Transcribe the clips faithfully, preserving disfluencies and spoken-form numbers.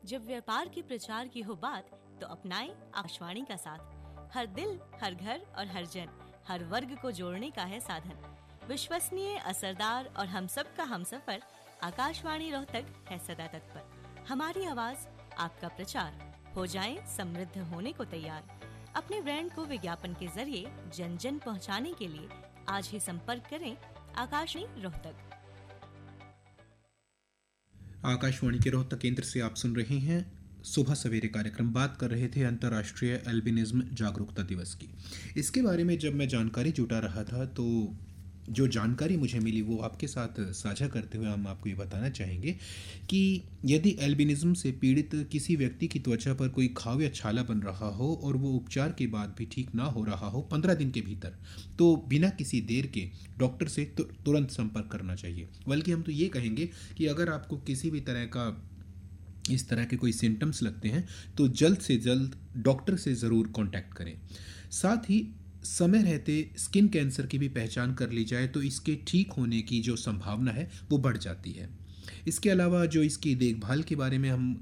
जब व्यापार के प्रचार की हो बात तो अपनाएं आकाशवाणी का साथ। हर दिल, हर घर और हर जन, हर वर्ग को जोड़ने का है साधन। विश्वसनीय, असरदार और हम सब का हमसफर आकाशवाणी रोहतक है सदा तत्पर। हमारी आवाज, आपका प्रचार, हो जाएं समृद्ध होने को तैयार। अपने ब्रांड को विज्ञापन के जरिए जन जन पहुंचाने के लिए आज ही संपर्क करें आकाशवाणी रोहतक। आकाशवाणी के रोहतक केंद्र से आप सुन रहे हैं सुबह सवेरे कार्यक्रम। बात कर रहे थे अंतर्राष्ट्रीय एल्बिनिज्म जागरूकता दिवस की। इसके बारे में जब मैं जानकारी जुटा रहा था तो जो जानकारी मुझे मिली वो आपके साथ साझा करते हुए हम आपको ये बताना चाहेंगे कि यदि एल्बिनिज्म से पीड़ित किसी व्यक्ति की त्वचा पर कोई घाव या छाला बन रहा हो और वो उपचार के बाद भी ठीक ना हो रहा हो पंद्रह दिन के भीतर, तो बिना किसी देर के डॉक्टर से तुरंत संपर्क करना चाहिए। बल्कि हम तो ये कहेंगे कि अगर आपको किसी भी तरह का इस तरह के कोई सिम्टम्स लगते हैं तो जल्द से जल्द डॉक्टर से ज़रूर कांटेक्ट करें। साथ ही समय रहते स्किन कैंसर की भी पहचान कर ली जाए तो इसके ठीक होने की जो संभावना है वो बढ़ जाती है। इसके अलावा जो इसकी देखभाल के बारे में हम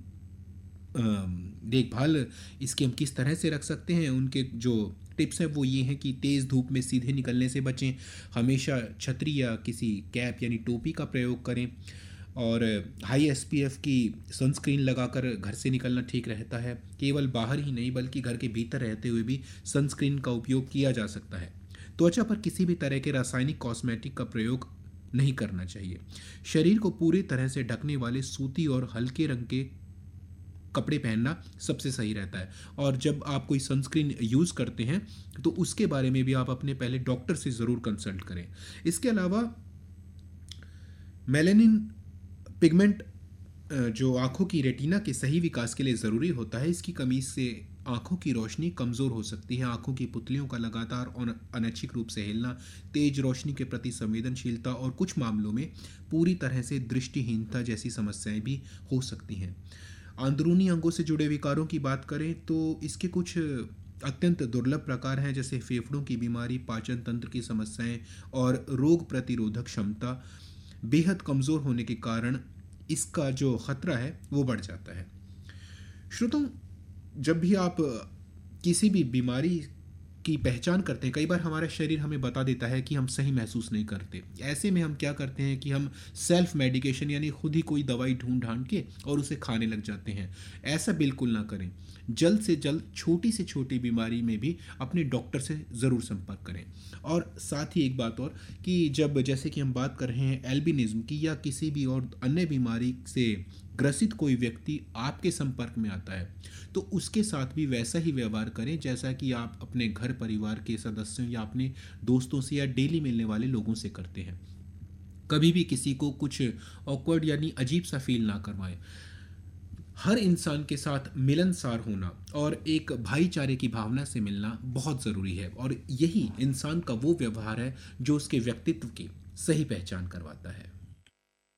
देखभाल इसकी हम किस तरह से रख सकते हैं, उनके जो टिप्स हैं वो ये हैं कि तेज़ धूप में सीधे निकलने से बचें, हमेशा छतरी या किसी कैप यानी टोपी का प्रयोग करें और हाई एसपीएफ की सनस्क्रीन लगाकर घर से निकलना ठीक रहता है। केवल बाहर ही नहीं बल्कि घर के भीतर रहते हुए भी सनस्क्रीन का उपयोग किया जा सकता है। त्वचा पर किसी भी तरह के रासायनिक कॉस्मेटिक का प्रयोग नहीं करना चाहिए। शरीर को पूरी तरह से ढकने वाले सूती और हल्के रंग के कपड़े पहनना सबसे सही रहता है। और जब आप कोई सनस्क्रीन यूज़ करते हैं तो उसके बारे में भी आप अपने पहले डॉक्टर से ज़रूर कंसल्ट करें। इसके अलावा मेलानिन पिगमेंट जो आँखों की रेटिना के सही विकास के लिए ज़रूरी होता है, इसकी कमी से आँखों की रोशनी कमज़ोर हो सकती है। आँखों की पुतलियों का लगातार और अनैच्छिक रूप से हिलना, तेज रोशनी के प्रति संवेदनशीलता और कुछ मामलों में पूरी तरह से दृष्टिहीनता जैसी समस्याएं भी हो सकती हैं। अंदरूनी अंगों से जुड़े विकारों की बात करें तो इसके कुछ अत्यंत दुर्लभ प्रकार हैं, जैसे फेफड़ों की बीमारी, पाचन तंत्र की समस्याएं और रोग प्रतिरोधक क्षमता बेहद कमज़ोर होने के कारण इसका जो ख़तरा है वो बढ़ जाता है। श्रोताओं, जब भी आप किसी भी बीमारी की पहचान करते हैं, कई बार हमारा शरीर हमें बता देता है कि हम सही महसूस नहीं करते। ऐसे में हम क्या करते हैं कि हम सेल्फ मेडिकेशन यानी खुद ही कोई दवाई ढूंढ ढांढ के और उसे खाने लग जाते हैं। ऐसा बिल्कुल ना करें। जल्द से जल्द छोटी से छोटी बीमारी में भी अपने डॉक्टर से ज़रूर संपर्क करें। और साथ ही एक बात और कि जब जैसे कि हम बात कर रहे हैं एल्बिनिज्म की या किसी भी और अन्य बीमारी से ग्रसित कोई व्यक्ति आपके संपर्क में आता है तो उसके साथ भी वैसा ही व्यवहार करें जैसा कि आप अपने घर परिवार के सदस्यों या अपने दोस्तों से या डेली मिलने वाले लोगों से करते हैं। कभी भी किसी को कुछ ऑकवर्ड यानी अजीब सा फील ना करवाएं। हर इंसान के साथ मिलनसार होना और एक भाईचारे की भावना से मिलना बहुत ज़रूरी है और यही इंसान का वो व्यवहार है जो उसके व्यक्तित्व की सही पहचान करवाता है।